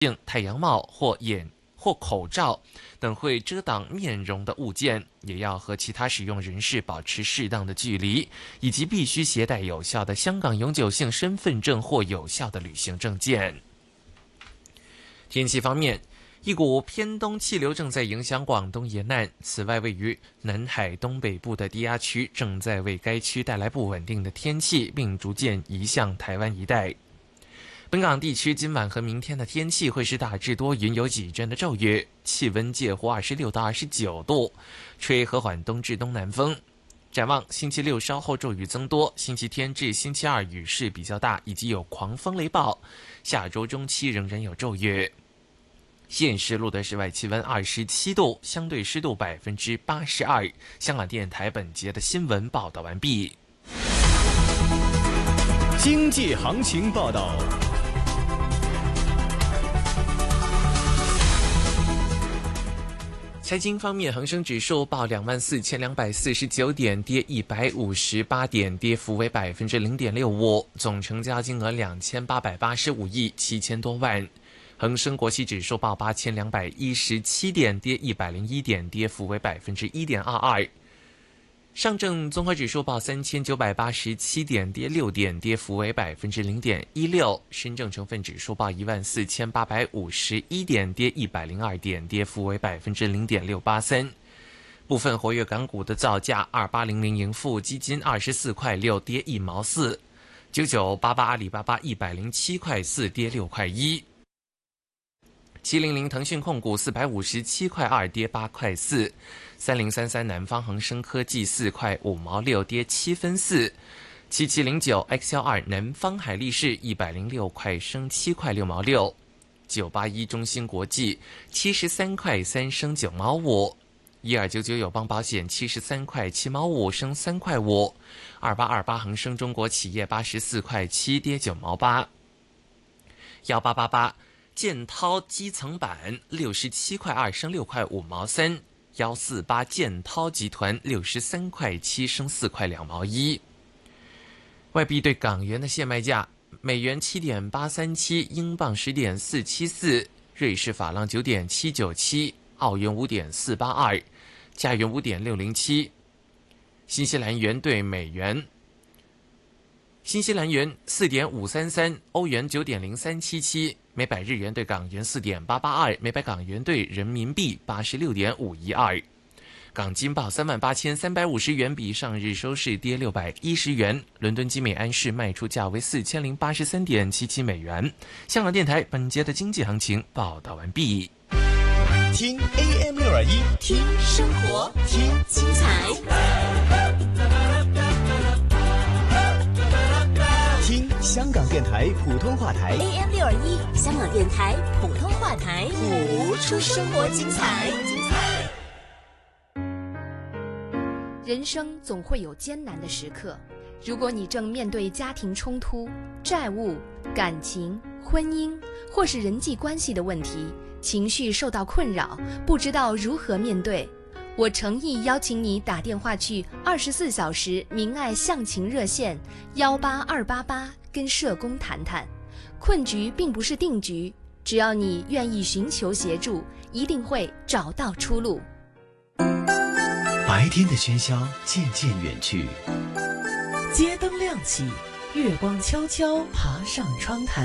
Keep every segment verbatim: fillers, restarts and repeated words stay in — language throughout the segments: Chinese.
太阳帽或眼或口罩等会遮挡面容的物件，也要和其他使用人士保持适当的距离，以及必须携带有效的香港永久性身份证或有效的旅行证件。天气方面，一股偏东气流正在影响广东沿岸，此外位于南海东北部的低压区正在为该区带来不稳定的天气，并逐渐移向台湾一带。本港地区今晚和明天的天气会是大致多云，有几阵的骤雨，气温介乎二十六到二十九度，吹和缓东至东南风。展望星期六稍后骤雨增多，星期天至星期二雨势比较大，以及有狂风雷暴，下周中期仍然有骤雨。现时录的室外气温二十七度，相对湿度百分之八十二。香港电台本节的新闻报道完毕。 经济行情报道。 财经方面，恒生指数报两万四千两百四十九点，跌一百五十八点，跌幅为百分之零点六五，总成交金额两千八百八十五亿七千多万。恒生国际指数报八千两百一十七点，跌一百零一点，跌幅为百分之一点二二。上证综合指数报三千九百八十七点，跌六点，跌幅为百分之零点一六。深证成分指数报一万四千八百五十一点，跌一百零二点，跌幅为百分之零点六八三。部分活跃港股的造价：二八零零盈富基金二十四块六，跌一毛四；九九八八阿里巴巴一百零七块四，跌六块一；七零零腾讯控股四百五十七块二，跌八块四。三零三三南方恒生科技四块五毛六，跌七分四；七七零九 X 幺二南方海力士一百零六块，升七块六毛六；九八一中芯国际七十三块三，升九毛五；一二九九友邦保险七十三块七毛五，升三块五；二八二八恒生中国企业八十四块七，跌九毛八；幺八八八建滔基层板六十七块二，升六块五毛三。幺四八建滔集团六十三块七，升四块两毛一。外币对港元的现卖价：美元七点八三七，英镑十点四七四，瑞士法郎九点七九七，澳元五点四八二，加元五点六零七，新西兰元对美元。新西兰元四点五三三，欧元九点零三七七，每百日元对港元四点八八二，每百港元对人民币八十六点五一二。港金报三万八千三百五十元，比上日收市跌六百一十元。伦敦金美安士卖出价为四千零八十三点七七美元。香港电台本节的经济行情报道完毕。 听 A M 六二一， 听生活，听精彩。 听香港电台普通话台 A M 六二一，香港电台普通话台， 谱出生活精彩。 人生总会有艰难的时刻，如果你正面对家庭冲突、债务、感情、婚姻或是人际关系的问题，情绪受到困扰，不知道如何面对，我诚意邀请你打电话去二十四小时明爱向晴热线幺八二八八，跟社工谈谈。困局并不是定局，只要你愿意寻求协助，一定会找到出路。 白天的喧嚣渐渐远去， 街灯亮起，月光悄悄爬上窗台。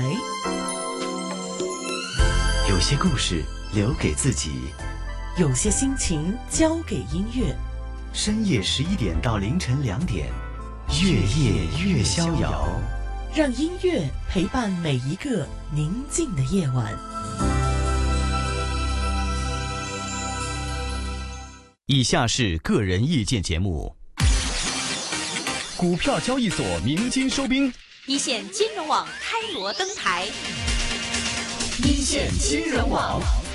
有些故事留给自己， 有些心情交给音乐。 深夜十一点到凌晨两点，月夜越逍遥， 让音乐陪伴每一个宁静的夜晚。 以下是个人意见节目。股票交易所鸣金收兵， 一线金融网开锣登台， 一线金融网。